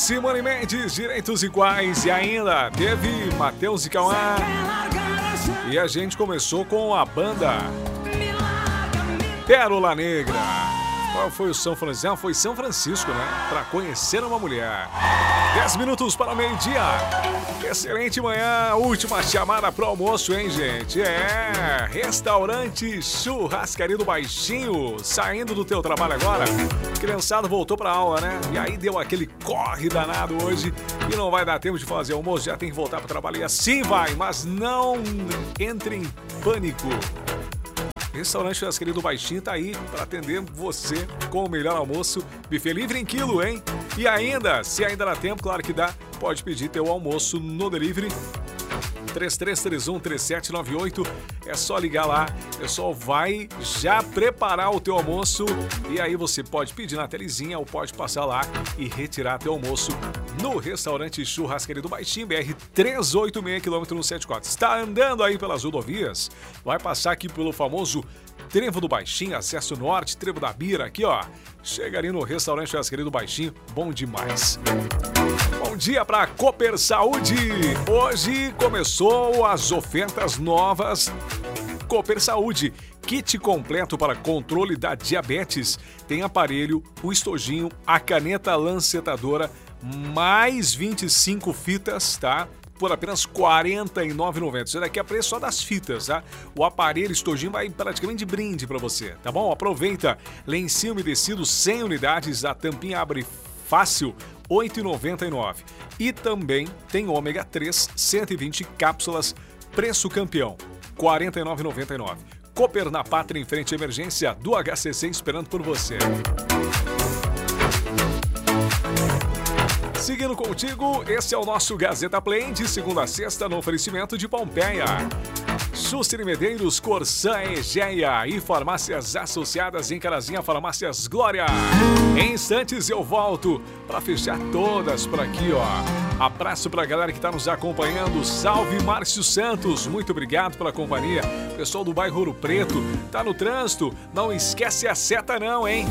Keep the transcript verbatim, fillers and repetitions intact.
Simone Mendes, Direitos Iguais. E ainda teve Matheus e Cauã. E a gente começou com a banda Pérola Negra. Qual foi o São Francisco? Foi São Francisco, né? Pra conhecer uma mulher. dez minutos para o meio-dia. Excelente manhã. Última chamada pro almoço, hein, gente? É, restaurante Churrascaria do Baixinho. Saindo do teu trabalho agora. Criançado voltou pra aula, né? E aí deu aquele corre danado hoje. E não vai dar tempo de fazer almoço. Já tem que voltar pro trabalho. E assim vai. Mas não entre em pânico. Restaurante Churrascaria do Baixinho tá aí para atender você com o melhor almoço. Buffet livre em quilo, hein? E ainda, se ainda dá tempo, claro que dá, pode pedir teu almoço no delivery. três três três um, três sete nove oito. É só ligar lá. O pessoal vai já preparar o teu almoço. E aí você pode pedir na telezinha ou pode passar lá e retirar teu almoço no restaurante Churrascaria do Baixinho, B R trezentos e oitenta e seis, quilômetro cento e setenta e quatro. Está andando aí pelas rodovias? Vai passar aqui pelo famoso Trevo do Baixinho, acesso norte, Trevo da Bira, aqui ó. Chega ali no restaurante Churrascaria do Baixinho, bom demais. Bom dia para Cooper Saúde. Hoje começou as ofertas novas. Cooper Saúde, kit completo para controle da diabetes. Tem aparelho, o estojinho, a caneta lancetadora, mais vinte e cinco fitas, tá? Por apenas quarenta e nove reais e noventa centavos. Isso daqui é preço só das fitas, tá? O aparelho estojinho vai praticamente de brinde para você, tá bom? Aproveita. Lencinho umedecido cem unidades, a tampinha abre fácil, oito reais e noventa e nove centavos. E também tem ômega três, cento e vinte cápsulas, preço campeão, quarenta e nove reais e noventa e nove centavos. Cooper na Pátria, em frente à emergência do H C C, esperando por você. Seguindo contigo, esse é o nosso Gazeta Play, de segunda a sexta, no oferecimento de Pompeia. Juscelino Medeiros, Corsã, Egeia e farmácias associadas em Carazinha, Farmácias Glória. Em instantes eu volto para fechar todas por aqui, ó. Abraço pra galera que tá nos acompanhando. Salve Márcio Santos, muito obrigado pela companhia. Pessoal do bairro Ouro Preto, tá no trânsito? Não esquece a seta não, hein?